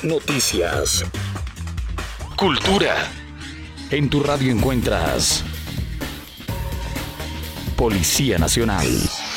Noticias. Cultura. En tu radio encuentras Policía Nacional.